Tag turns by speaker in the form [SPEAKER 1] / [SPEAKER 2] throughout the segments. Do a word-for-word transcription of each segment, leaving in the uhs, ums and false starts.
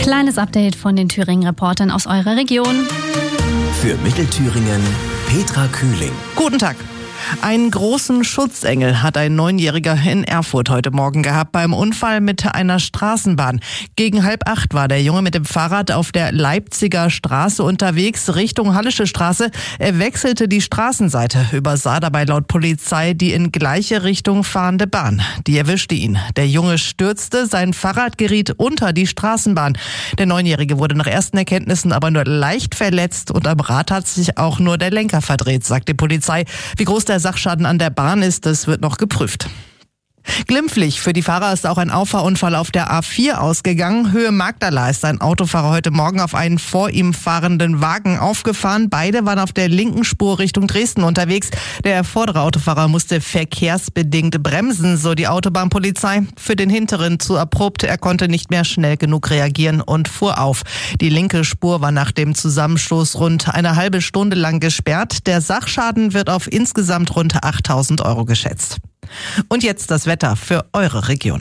[SPEAKER 1] Kleines Update von den Thüringen-Reportern aus eurer Region.
[SPEAKER 2] Für Mittelthüringen Petra Kühling.
[SPEAKER 3] Guten Tag. Einen großen Schutzengel hat ein Neunjähriger in Erfurt heute Morgen gehabt beim Unfall mit einer Straßenbahn. Gegen halb acht war der Junge mit dem Fahrrad auf der Leipziger Straße unterwegs Richtung Hallische Straße. Er wechselte die Straßenseite, übersah dabei laut Polizei die in gleiche Richtung fahrende Bahn. Die erwischte ihn. Der Junge stürzte, sein Fahrrad geriet unter die Straßenbahn. Der Neunjährige wurde nach ersten Erkenntnissen aber nur leicht verletzt und am Rad hat sich auch nur der Lenker verdreht, sagt die Polizei. Wie groß der Sachschaden an der Bahn ist, das wird noch geprüft. Glimpflich für die Fahrer ist auch ein Auffahrunfall auf der A vier ausgegangen. Höhe Magdala ist ein Autofahrer heute Morgen auf einen vor ihm fahrenden Wagen aufgefahren. Beide waren auf der linken Spur Richtung Dresden unterwegs. Der vordere Autofahrer musste verkehrsbedingt bremsen, so die Autobahnpolizei. Für den hinteren zu abrupt, er konnte nicht mehr schnell genug reagieren und fuhr auf. Die linke Spur war nach dem Zusammenstoß rund eine halbe Stunde lang gesperrt. Der Sachschaden wird auf insgesamt rund achttausend Euro geschätzt. Und jetzt das Wetter für eure Region.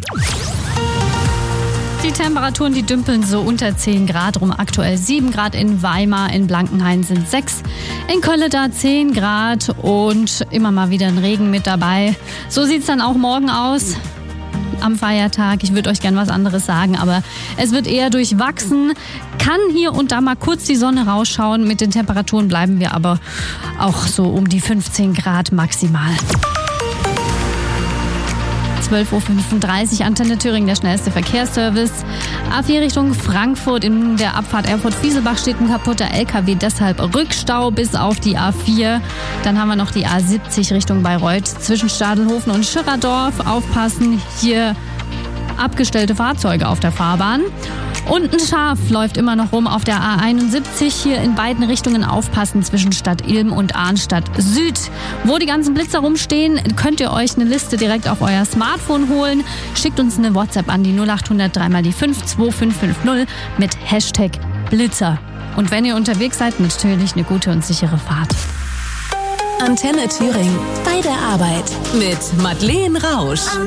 [SPEAKER 1] Die Temperaturen, die dümpeln so unter zehn Grad rum. Aktuell sieben Grad in Weimar, in Blankenhain sind sechs, in Kölleda zehn Grad und immer mal wieder ein Regen mit dabei. So sieht's dann auch morgen aus. Am Feiertag. Ich würde euch gern was anderes sagen, aber es wird eher durchwachsen. Kann hier und da mal kurz die Sonne rausschauen. Mit den Temperaturen bleiben wir aber auch so um die fünfzehn Grad maximal. zwölf Uhr fünfunddreißig, Antenne Thüringen, der schnellste Verkehrsservice. A vier Richtung Frankfurt, in der Abfahrt Erfurt-Fieselbach steht ein kaputter L K W, deshalb Rückstau bis auf die A vier. Dann haben wir noch die A siebzig Richtung Bayreuth zwischen Stadelhofen und Schirradorf. Aufpassen, hier abgestellte Fahrzeuge auf der Fahrbahn. Und ein Schaf läuft immer noch rum auf der A einundsiebzig. Hier in beiden Richtungen aufpassen zwischen Stadt Ilm und Arnstadt Süd. Wo die ganzen Blitzer rumstehen, könnt ihr euch eine Liste direkt auf euer Smartphone holen. Schickt uns eine WhatsApp an die null acht hundert drei mal die fünf zwei fünf fünf null mit Hashtag Blitzer. Und wenn ihr unterwegs seid, natürlich eine gute und sichere Fahrt.
[SPEAKER 4] Antenne Thüringen. Bei der Arbeit. Mit Madeleine Rausch.